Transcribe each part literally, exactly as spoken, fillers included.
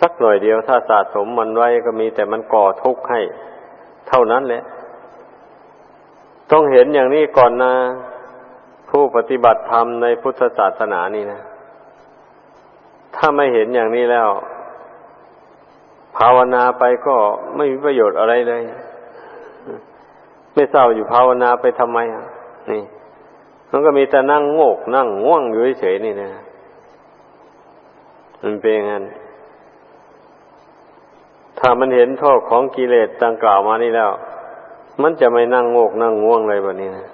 สักหน่อยเดียวถ้าสะสมมันไว้ก็มีแต่มันก่อทุกข์ให้เท่านั้นแหละต้องเห็นอย่างนี้ก่อนนะผู้ปฏิบัติธรรมในพุทธศาสนานี่นะถ้าไม่เห็นอย่างนี้แล้วภาวนาไปก็ไม่มีประโยชน์อะไรเลยไม่เศร้าอยู่ภาวนาไปทำไมอ่ะนี่มันก็มีแต่นั่งโงกนั่งง่วงอยู่เฉยๆนี่นะมันเป็นอย่างนั้นถ้ามันเห็นโทษของกิเลสดังกล่าวมานี่แล้วมันจะไม่นั่งโงกนั่งง่วงเลยแบบนี้นะ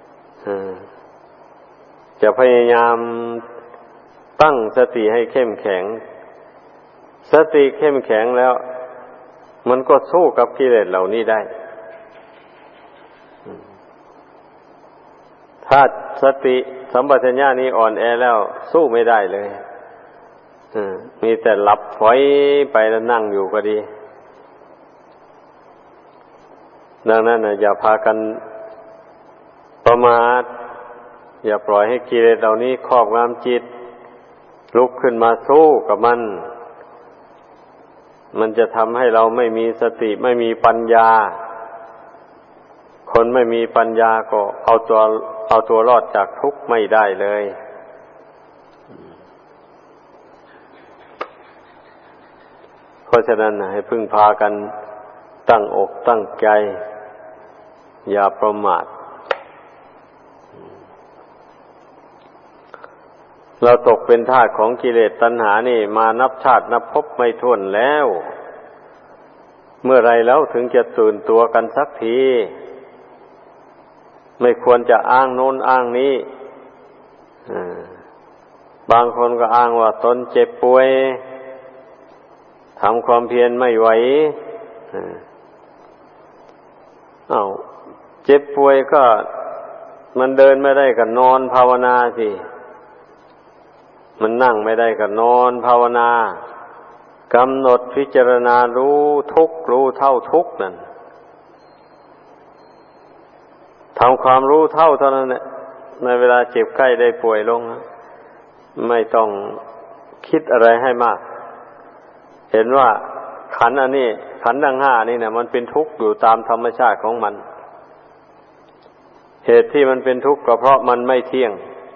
จะพยายามตั้งสติให้เข้มแข็งสติเข้มแข็งแล้วมันก็สู้กับกิเลสเหล่านี้ได้ถ้าสติสัมปชัญญะนี้อ่อนแอแล้วสู้ไม่ได้เลยมีแต่หลับถอยไปแล้วนั่งอยู่ก็ดีดังนั้นนะอย่าพากันประมาทอย่าปล่อยให้กิเลสเหล่านี้ครอบงำจิตลุกขึ้นมาสู้กับมันมันจะทำให้เราไม่มีสติไม่มีปัญญาคนไม่มีปัญญาก็เอาตัวเอาตัวรอดจากทุกข์ไม่ได้เลยเพราะฉะนั้นให้พึ่งพากันตั้งอกตั้งใจอย่าประมาทเราตกเป็นทาสของกิเลสตัณหานี่มานับชาตินับภพไม่ถ้วนแล้วเมื่อไรแล้วถึงจะตื่นตัวกันสักทีไม่ควรจะอ้างโน้นอ้างนี้บางคนก็อ้างว่าตนเจ็บป่วยทำความเพียรไม่ไหวอ้าวเจ็บป่วยก็มันเดินไม่ได้ก็นอนภาวนาสิมันนั่งไม่ได้ก็นอนภาวนากำหนดพิจารณารู้ทุกข์รู้เท่าทุกข์นั่นทำความรู้เท่าเท่านั้นแหละในเวลาเจ็บไข้ได้ป่วยลงไม่ต้องคิดอะไรให้มากเห็นว่าขันธ์อันนี้ขันธ์ทั้งห้านี่เนี่ยมันเป็นทุกข์อยู่ตามธรรมชาติของมันเหตุที่มันเป็นทุกข์ก็เพราะมันไม่เที่ยง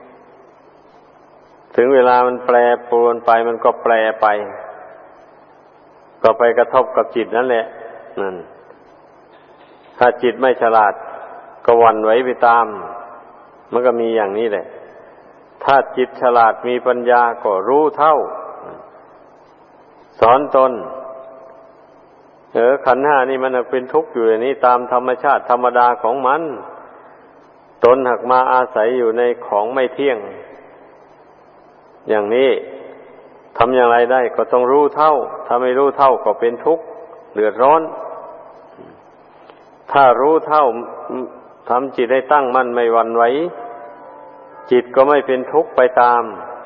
ถึงเวลามันแปรปรวนไปมันก็แปรไปก็ไปกระทบกับจิตนั่นแหละนั่นถ้าจิตไม่ฉลาดก็หวั่นไหวไปตามมันก็มีอย่างนี้แหละถ้าจิตฉลาดมีปัญญาก็รู้เท่าสอนตนเออขันธ์ห้านี่มันเป็นทุกข์อยู่อย่างนี้ตามธรรมชาติธรรมดาของมันตนหักมาอาศัยอยู่ในของไม่เที่ยงอย่างนี้ทำอย่างไรได้ก็ต้องรู้เท่าถ้าไม่รู้เท่าก็เป็นทุกข์เดือดร้อนถ้ารู้เท่าทำจิตให้ตั้งมั่นไม่หวั่นไหวจิตก็ไม่เป็นทุกข์ไปตาม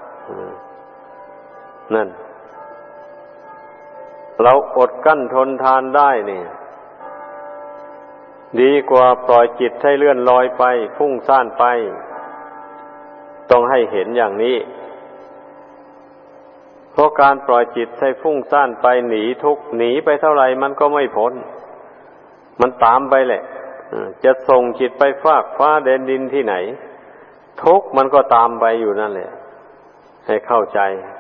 นั่นเราอดกั้นทนทานได้นี่ดีกว่าปล่อยจิตให้เลื่อนลอยไปพุ่งซ่านไปต้องให้เห็นอย่างนี้เพราะการปล่อยจิตให้ฟุ้งซ่านไปหนีทุกข์หนีไปเท่าไหร่มันก็ไม่พ้นมันตามไปแหละจะส่งจิตไปฟากฟ้าแดนดินที่ไหนทุกข์มันก็ตามไปอยู่นั่นแหละให้เข้าใจ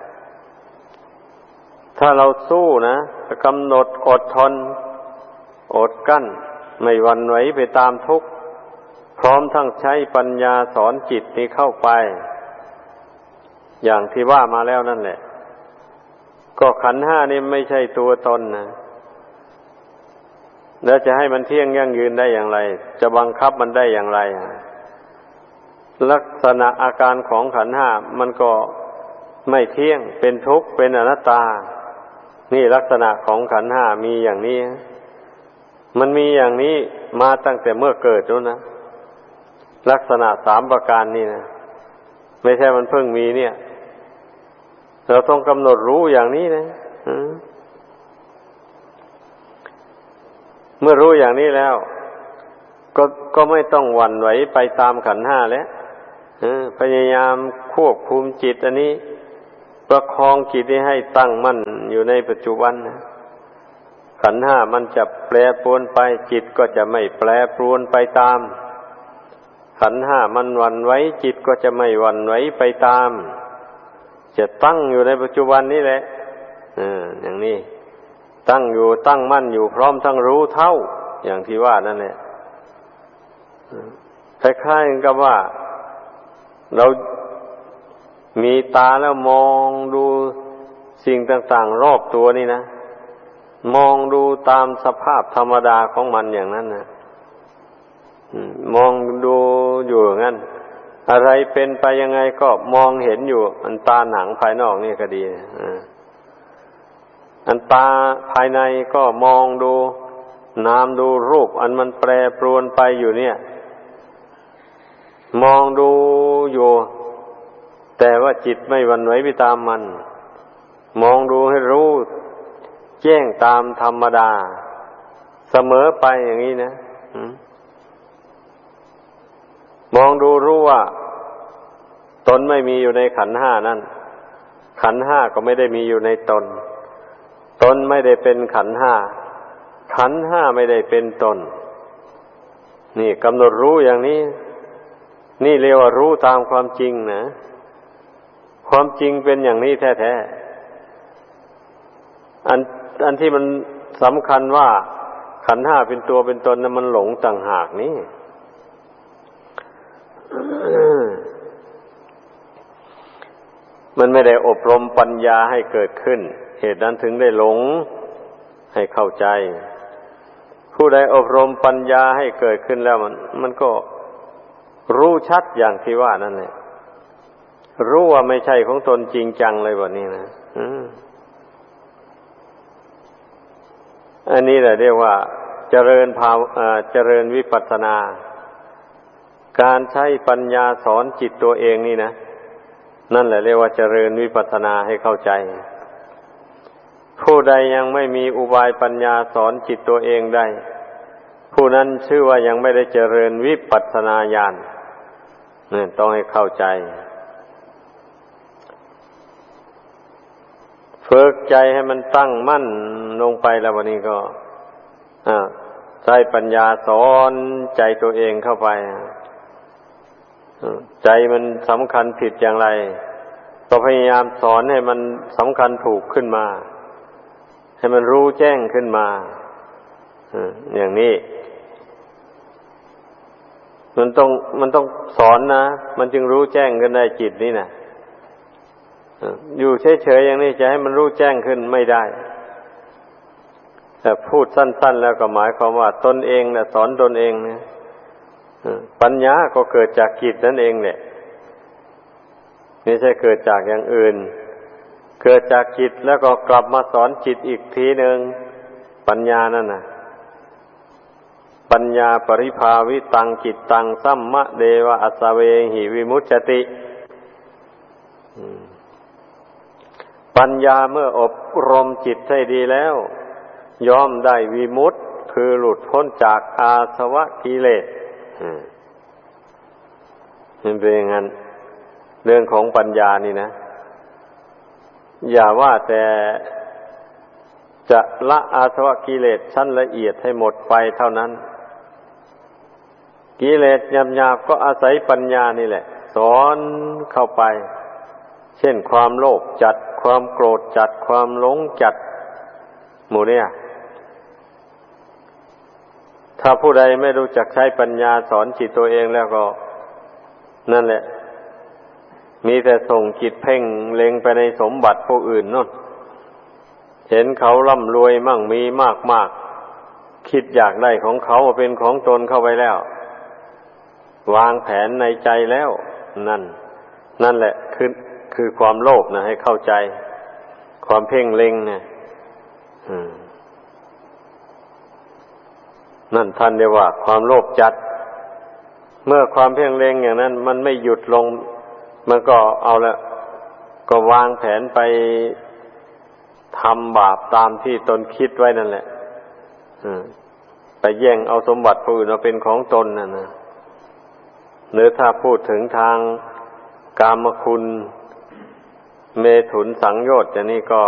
ถ้าเราสู้นะกำหนดอดทนอดกั้นไม่หวั่นไหวไปตามทุกข์พร้อมทั้งใช้ปัญญาสอนจิตนี้เข้าไปอย่างที่ว่ามาแล้วนั่นแหละก็ขันธ์ห้านี่ไม่ใช่ตัวตนนะแล้วจะให้มันเที่ยงยั่งยืนได้อย่างไรจะบังคับมันได้อย่างไรลักษณะอาการของขันธ์ห้ามันก็ไม่เที่ยงเป็นทุกข์เป็นอนัตตานี่ลักษณะของขันธ์ห้ามีอย่างนี้มันมีอย่างนี้มาตั้งแต่เมื่อเกิดนู้นนะลักษณะสามประการนี่นะไม่ใช่มันเพิ่งมีเนี่ยเราต้องกำหนดรู้อย่างนี้นะเมื่อรู้อย่างนี้แล้วก็ก็ไม่ต้องหวั่นไหวไปตามขันธ์ห้าแล้วพยายามควบคุมจิตอันนี้ประคองจิตให้ตั้งมั่นอยู่ในปัจจุบันนะขันธ์ห้ามันจะแปรปรวนไปจิตก็จะไม่แปรปรวนไปตามขันธ์ห้ามันหวั่นไหวจิตก็จะไม่หวั่นไหวไปตามจะตั้งอยู่ในปัจจุบันนี้แหละเอออย่างนี้ตั้งอยู่ตั้งมั่นอยู่พร้อมทั้งรู้เท่าอย่างที่ว่านั่นแหละคล้ายๆกับว่าเรามีตาแล้วมองดูสิ่งต่างๆรอบตัวนี่นะมองดูตามสภาพธรรมดาของมันอย่างนั้นนะมองดูอยู่อย่างนั้นอะไรเป็นไปยังไงก็มองเห็นอยู่อันตาหนังภายนอกนี่ก็ดีอันตาภายในก็มองดูนามดูรูปอันมันแปรปรวนไปอยู่เนี่ยมองดูอยู่แต่ว่าจิตไม่หวั่นไหวไปตามมันมองดูให้รู้แจ้งตามธรรมดาเสมอไปอย่างนี้นะมองดูรู้ว่าตนไม่มีอยู่ในขันธ์ห้านั่นขันธ์ห้าก็ไม่ได้มีอยู่ในตนตนไม่ได้เป็นขันธ์ห้าขันธ์ห้าไม่ได้เป็นตนนี่กำหนดรู้อย่างนี้นี่เรียกว่ารู้ตามความจริงนะความจริงเป็นอย่างนี้แท้ๆอันอันที่มันสำคัญว่าขันธ์ห้าเป็นตัวเป็นตนนั้นมันหลงต่างหากนี่ มันไม่ได้อบรมปัญญาให้เกิดขึ้นเหตุนั้นถึงได้หลงให้เข้าใจผู้ใดอบรมปัญญาให้เกิดขึ้นแล้วมันมันก็รู้ชัดอย่างที่ว่านั่นแหละรู้ว่าไม่ใช่ของตนจริงจังเลยแบบนี้นะอันนี้แหละเรียกว่าเจริญภาวเจริญวิปัสสนาการใช้ปัญญาสอนจิตตัวเองนี่นะนั่นแหละเรียกว่าเจริญวิปัสสนาให้เข้าใจผู้ใดยังไม่มีอุบายปัญญาสอนจิตตัวเองได้ผู้นั้นชื่อว่ายังไม่ได้เจริญวิปัสสนาญาณนี่ต้องให้เข้าใจฝึกใจให้มันตั้งมั่นลงไปแล้ววันนี้ก็ใช้ปัญญาสอนใจตัวเองเข้าไปใจมันสำคัญผิดอย่างไรก็พยายามสอนให้มันสำคัญถูกขึ้นมาให้มันรู้แจ้งขึ้นมาอย่างนี้มันต้องมันต้องสอนนะมันจึงรู้แจ้งขึ้นได้จิตนี่นะอยู่เฉยๆอย่างนี้จะให้มันรู้แจ้งขึ้นไม่ได้แต่พูดสั้นๆแล้วก็หมายความว่าตนเองนะสอนตนเองนะปัญญาก็เกิดจากจิตนั่นเองแหละไม่ใช่เกิดจากอย่างอื่นเกิดจากจิตแล้วก็กลับมาสอนจิตอีกทีหนึ่งปัญญานั่นน่ะปัญญาปริภาวิตังจิตตังสัมมะเดวะอัสสเวหิวิมุจจติปัญญาเมื่ออบรมจิตให้ดีแล้วย่อมได้วิมุตติคือหลุดพ้นจากอาสวะกิเลสมันเป็นอย่างนั้นเรื่องของปัญญานี่นะอย่าว่าแต่จะละอาสวะกิเลสชั้นละเอียดให้หมดไปเท่านั้นกิเลสหยาบๆก็อาศัยปัญญานี่แหละสอนเข้าไปเช่นความโลภจัดความโกรธจัดความหลงจัดหมู่เนี่ยถ้าผู้ใดไม่รู้จักใช้ปัญญาสอนจิตตัวเองแล้วก็นั่นแหละมีแต่ส่งจิตเพ่งเล็งไปในสมบัติผู้อื่นนู่นเห็นเขาร่ำรวยมั่งมีมากๆคิดอยากได้ของเขาเป็นของตนเข้าไปแล้ววางแผนในใจแล้วนั่นนั่นแหละคือคือความโลภนะให้เข้าใจความเพ่งเล็งเนี่ยนั่นท่านเรียกว่าความโลภจัดเมื่อความเพ่งเล็งอย่างนั้นมันไม่หยุดลงมันก็เอาละก็วางแผนไปทำบาปตามที่ตนคิดไว้นั่นแหละไปแย่งเอาสมบัติผู้อื่นมาเป็นของตนนั่นนะหรือถ้าพูดถึงทางกามคุณเมถุนสังโยชน์อย่างนี้ก็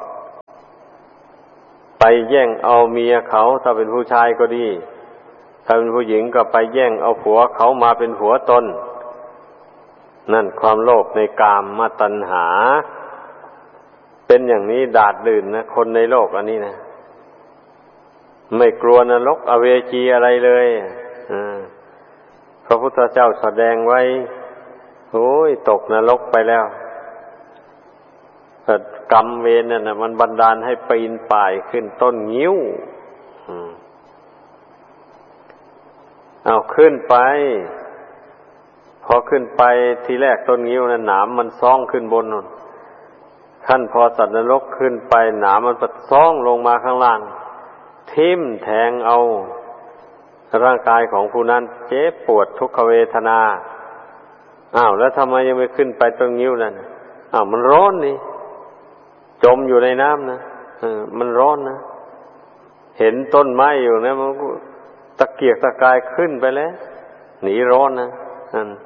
ไปแย่งเอาเมียเขาถ้าเป็นผู้ชายก็ดีถ้าเป็นผู้หญิงก็ไปแย่งเอาผัวเขามาเป็นผัวตนนั่นความโลภในกามมาตัณหาเป็นอย่างนี้ดาษดื่นนะคนในโลกอันนี้นะไม่กลัวนรกอเวจีอะไรเลยอ่าพระพุทธเจ้าแสดงไว้โอ้ยตกนรกไปแล้วกรรมเวรนั่นนะมันบันดาลให้ปีนป่ายขึ้นต้นงิ้วเอาขึ้นไปพอขึ้นไปทีแรกต้นงิ้วนั้นหนามมันซ่องขึ้นบนนู่นขั้นพอสัตว์นรกขึ้นไปหนามมันปัดซ่องลงมาข้างล่างทิ่มแทงเอาร่างกายของผู้นั้นเจ็บปวดทุกขเวทนาอ้าวแล้วทำไมยังไม่ขึ้นไปต้นงิ้วนั่นอ้าวมันร้อนนี่จมอยู่ในน้ำนะเออมันร้อนนะเห็นต้นไม้อยู่นะมันตะเกียกตะกายขึ้นไปแล้วหนีร้อนนะนั่น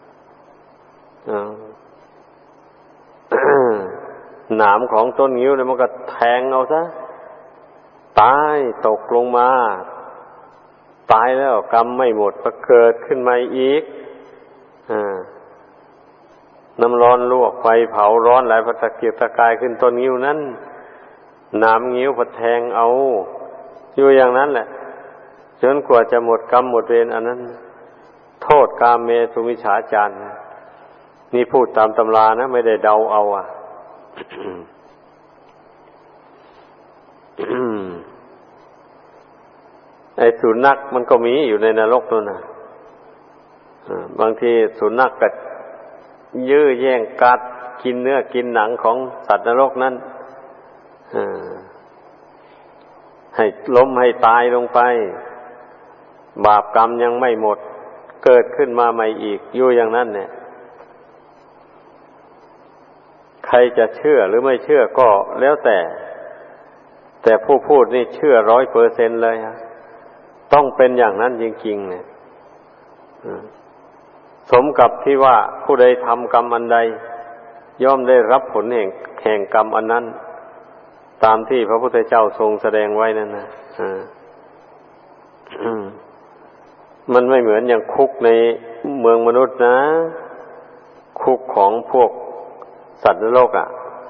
หนามของต้นงิ้วเนี่ยมันก็แทงเอาซะตายตกลงมาตายแล้วกรรมไม่หมดก็เกิดขึ้นมาอีกอ่าน้ำร้อนลวกไฟเผาร้อนหลายพัดตะเกียกตะกายขึ้นต้นงิ้วนั้นหนามงิ้วพัดแทงเอาอยู่อย่างนั้นแหละจนกว่าจะหมดกรรมหมดเวรอันนั้นโทษกามเมสุมิจฉาจารนี่พูดตามตำรานะไม่ได้เดาเอาอ่ะ ไอ้สุนัขมันก็มีอยู่ในนรกนั่นนะบางทีสุนัขกัดยื้อแย่งกัดกินเนื้อกินหนังของสัตว์นรกนั้นให้ล้มให้ตายลงไปบาปกรรมยังไม่หมดเกิดขึ้นมาใหม่อีกอยู่อย่างนั้นเนี่ยใครจะเชื่อหรือไม่เชื่อก็แล้วแต่แต่ผู้พูดนี่เชื่อร้อยเปอร์เซ็นต์เลยฮะต้องเป็นอย่างนั้นจริงๆเนี่ยสมกับที่ว่าผู้ใดทำกรรมอันใดย่อมได้รับผลแห่งแห่งกรรมอันนั้นตามที่พระพุทธเจ้าทรงแสดงไว้นั่นนะมันไม่เหมือนอย่างคุกในเมืองมนุษย์นะคุกของพวกสัตว์นรกอ่ะ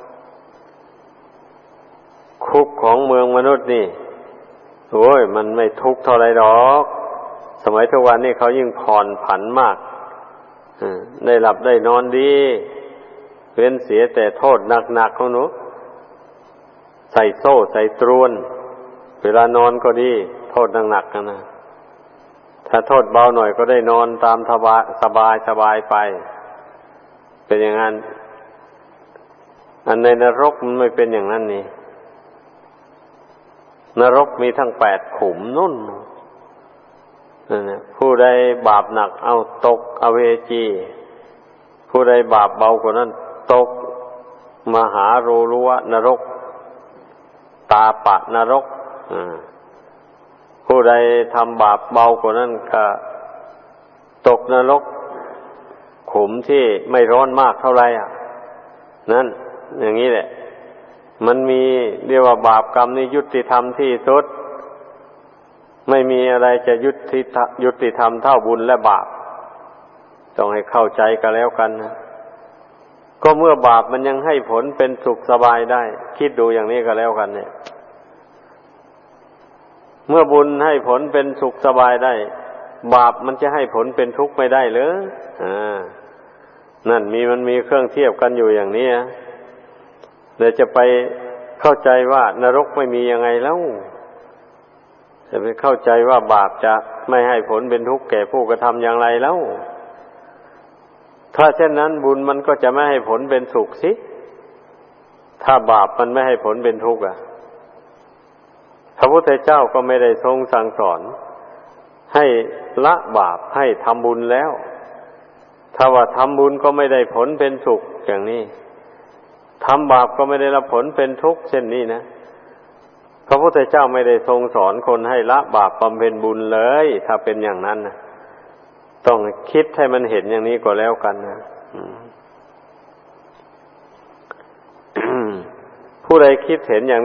คุกของเมืองมนุษย์นี่โอ้ยมันไม่ทุกข์เท่าไรดอกสมัยทุกวันนี้เขายิ่งผ่อนผันมากได้หลับได้นอนดีเว้นเสียแต่โทษหนักๆของหนูใส่โซ่ใส่ตรวนเวลานอนก็ดีโทษหนักๆนะถ้าโทษเบาหน่อยก็ได้นอนตามสบายสบายสบายไปเป็นอย่างนั้นอันในนรกมันไม่เป็นอย่างนั้นนี่นรกมีทั้งแปดขุมนุ่นนั่นนะผู้ใดบาปหนักเอาตกอเวจีผู้ใดบาปเบากว่านั้นตกมหาโรรุวะนรกตาปะนรกผู้ใดทำบาปเบากว่านั้นก็ตกนรกขุมที่ไม่ร้อนมากเท่าไหร่อ่ะนั่นอย่างนี้แหละมันมีเรียกว่าบาปกรรมนี่ยุติธรรมที่สุดไม่มีอะไรจะยุติยุติธรรมเท่าบุญและบาปต้องให้เข้าใจกันแล้วกันนะก็เมื่อบาปมันยังให้ผลเป็นสุขสบายได้คิดดูอย่างนี้ก็แล้วกันเนี่ยเมื่อบุญให้ผลเป็นสุขสบายได้บาปมันจะให้ผลเป็นทุกข์ไม่ได้เหรออ่านั่นมีมันมีเครื่องเทียบกันอยู่อย่างนี้นะเดี๋ยวจะไปเข้าใจว่านรกไม่มียังไงแล้วจะไปเข้าใจว่าบาปจะไม่ให้ผลเป็นทุกข์แก่ผู้กระทำอย่างไรแล้วถ้าเช่นนั้นบุญมันก็จะไม่ให้ผลเป็นสุขสิถ้าบาปมันไม่ให้ผลเป็นทุกข์อ่ะพระพุทธเจ้าก็ไม่ได้ทรงสั่งสอนให้ละบาปให้ทำบุญแล้วถ้าว่าทำบุญก็ไม่ได้ผลเป็นสุขอย่างนี้ทำบาปก็ไม่ได้รับผลเป็นทุกข์เช่นนี้นะพระพุทธเจ้าไม่ได้ทรงสอนคนให้ละบาปบำเพ็ญบุญเลยถ้าเป็นอย่างนั้นนะต้องคิดให้มันเห็นอย่างนี้ก็แล้วกันนะผู้ใดคิดเห็นอย่าง